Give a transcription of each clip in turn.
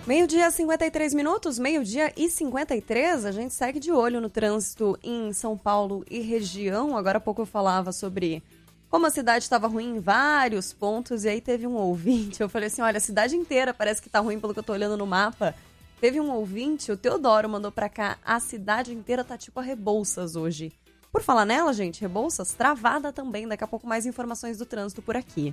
Meio-dia, 53 minutos, meio-dia e 53, a gente segue de olho no trânsito em São Paulo e região. Agora há pouco eu falava sobre como a cidade estava ruim em vários pontos, e aí teve um ouvinte, eu falei assim, olha, a cidade inteira parece que tá ruim pelo que eu tô olhando no mapa. Teve um ouvinte, o Teodoro, mandou pra cá, a cidade inteira tá tipo a Rebouças hoje. Por falar nela, gente, Rebouças, travada também, daqui a pouco mais informações do trânsito por aqui.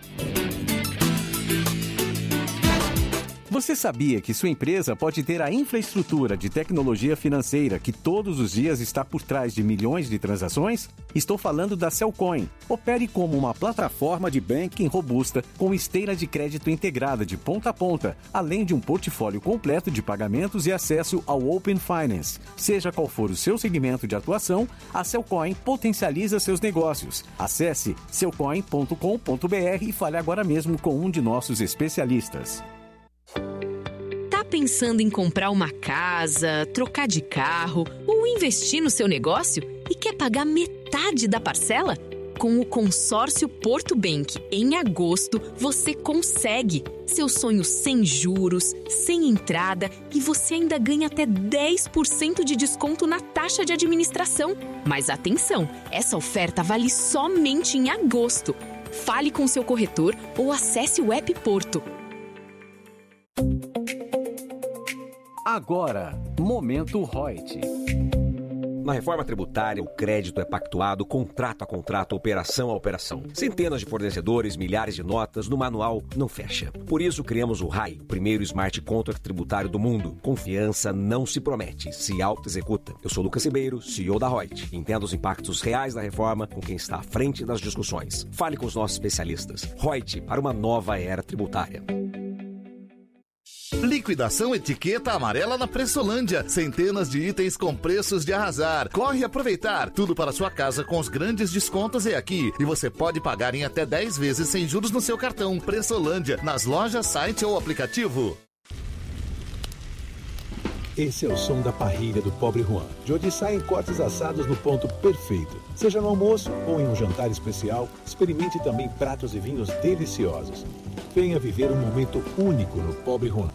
Você sabia que sua empresa pode ter a infraestrutura de tecnologia financeira que todos os dias está por trás de milhões de transações? Estou falando da Cellcoin. Opere como uma plataforma de banking robusta com esteira de crédito integrada de ponta a ponta, além de um portfólio completo de pagamentos e acesso ao Open Finance. Seja qual for o seu segmento de atuação, a Cellcoin potencializa seus negócios. Acesse cellcoin.com.br e fale agora mesmo com um de nossos especialistas. Tá pensando em comprar uma casa, trocar de carro ou investir no seu negócio e quer pagar metade da parcela? Com o consórcio Porto Bank, em agosto, você consegue. Seu sonho sem juros, sem entrada e você ainda ganha até 10% de desconto na taxa de administração. Mas atenção, essa oferta vale somente em agosto. Fale com seu corretor ou acesse o app Porto. Agora, Momento Reut. Na reforma tributária, o crédito é pactuado contrato a contrato, operação a operação. Centenas de fornecedores, milhares de notas, no manual não fecha. Por isso criamos o RAI, o primeiro smart contract tributário do mundo. Confiança não se promete, se auto-executa. Eu sou Lucas Ribeiro, CEO da Reut. Entenda os impactos reais da reforma com quem está à frente das discussões. Fale com os nossos especialistas. Reut, para uma nova era tributária. Liquidação Etiqueta Amarela na Pressolândia. Centenas de itens com preços de arrasar. Corre aproveitar. Tudo para sua casa com os grandes descontos é aqui. E você pode pagar em até 10 vezes sem juros no seu cartão. Pressolândia, nas lojas, site ou aplicativo. Esse é o som da parrilha do Pobre Juan, de onde saem cortes assados no ponto perfeito. Seja no almoço ou em um jantar especial, experimente também pratos e vinhos deliciosos. Venha viver um momento único no Pobre Juan.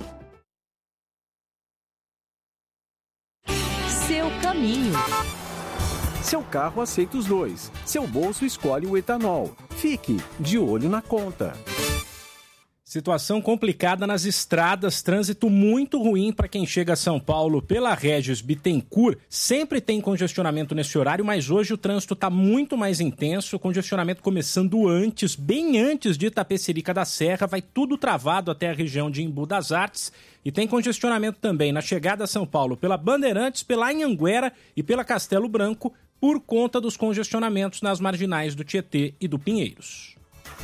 Seu caminho. Seu carro aceita os dois. Seu bolso escolhe o etanol. Fique de olho na conta. Situação complicada nas estradas, trânsito muito ruim para quem chega a São Paulo pela Régis Bittencourt. Sempre tem congestionamento nesse horário, mas hoje o trânsito está muito mais intenso, congestionamento começando antes, bem antes de Itapecerica da Serra, vai tudo travado até a região de Embu das Artes. E tem congestionamento também na chegada a São Paulo pela Bandeirantes, pela Anhanguera e pela Castelo Branco, por conta dos congestionamentos nas marginais do Tietê e do Pinheiros.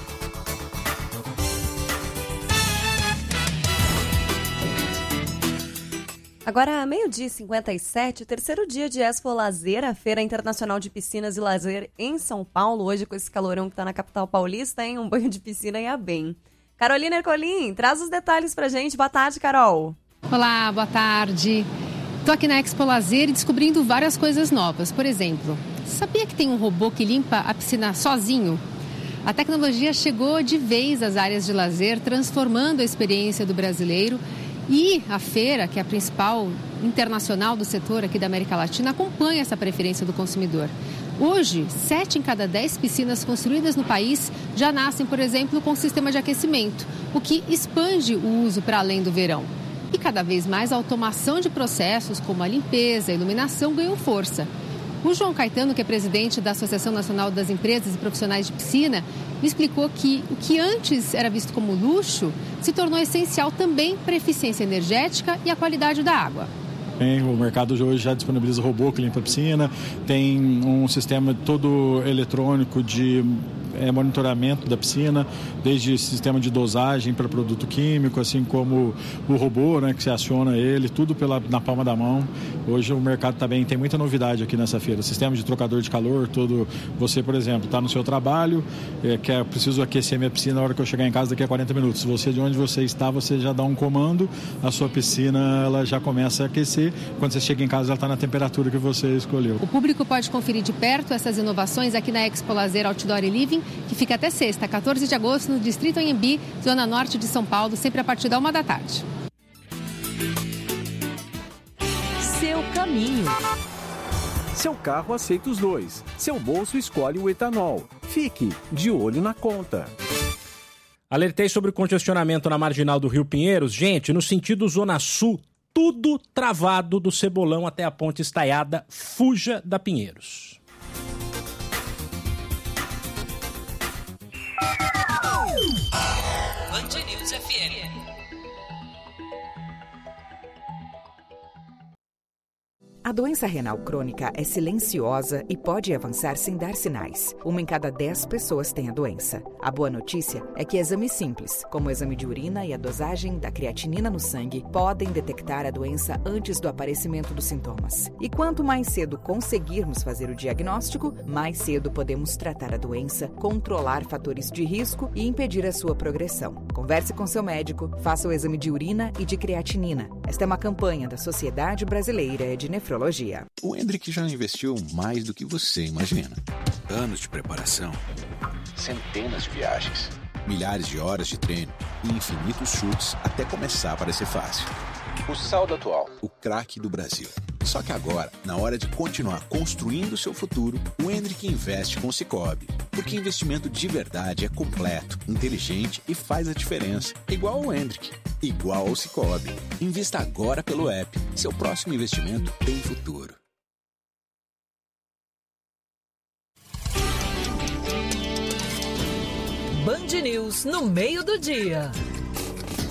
Agora, meio-dia e 57, terceiro dia de Expo Lazer, a Feira Internacional de Piscinas e Lazer em São Paulo. Hoje, com esse calorão que tá na capital paulista, hein? Um banho de piscina ia bem. Carolina Ercolim, traz os detalhes pra gente. Boa tarde, Carol. Olá, boa tarde. Tô aqui na Expo Lazer e descobrindo várias coisas novas. Por exemplo, sabia que tem um robô que limpa a piscina sozinho? A tecnologia chegou de vez às áreas de lazer, transformando a experiência do brasileiro. E a feira, que é a principal internacional do setor aqui da América Latina, acompanha essa preferência do consumidor. Hoje, 7 em cada 10 piscinas construídas no país já nascem, por exemplo, com sistema de aquecimento, o que expande o uso para além do verão. E cada vez mais a automação de processos, como a limpeza, a iluminação, ganham força. O João Caetano, que é presidente da Associação Nacional das Empresas e Profissionais de Piscina, me explicou que o que antes era visto como luxo se tornou essencial também para a eficiência energética e a qualidade da água. O mercado de hoje já disponibiliza robô que limpa a piscina, tem um sistema todo eletrônico de monitoramento da piscina, desde sistema de dosagem para produto químico, assim como o robô, né, que se aciona ele, tudo na palma da mão. Hoje o mercado também tem muita novidade aqui nessa feira. Sistema de trocador de calor, tudo. Você, por exemplo, está no seu trabalho, quer preciso aquecer minha piscina na hora que eu chegar em casa daqui a 40 minutos. Você, de onde você está, você já dá um comando, a sua piscina ela já começa a aquecer. Quando você chega em casa, ela está na temperatura que você escolheu. O público pode conferir de perto essas inovações aqui na Expo Lazer Outdoor e Living, que fica até sexta, 14 de agosto, no Distrito Anhembi, Zona Norte de São Paulo, sempre a partir da 1 da tarde. caminho. Seu carro aceita os dois. Seu bolso escolhe o etanol. Fique de olho na conta. Alertei sobre o congestionamento na marginal do Rio Pinheiros. Gente, no sentido Zona Sul, tudo travado do Cebolão até a Ponte Estaiada. Fuja da Pinheiros. Band News FM. A doença renal crônica é silenciosa e pode avançar sem dar sinais. 1 em cada 10 pessoas tem a doença. A boa notícia é que exames simples, como o exame de urina e a dosagem da creatinina no sangue, podem detectar a doença antes do aparecimento dos sintomas. E quanto mais cedo conseguirmos fazer o diagnóstico, mais cedo podemos tratar a doença, controlar fatores de risco e impedir a sua progressão. Converse com seu médico, faça o exame de urina e de creatinina. Esta é uma campanha da Sociedade Brasileira de Nefrologia. O Hendrick já investiu mais do que você imagina. Anos de preparação, centenas de viagens, milhares de horas de treino e infinitos chutes até começar a parecer fácil. O saldo atual, o craque do Brasil. Só que agora, na hora de continuar construindo seu futuro, o Hendrick investe com o Sicoob. Porque investimento de verdade é completo, inteligente e faz a diferença. Igual ao Hendrick, igual ao Sicoob. Invista agora pelo app. Seu próximo investimento tem futuro. Band News no meio do dia.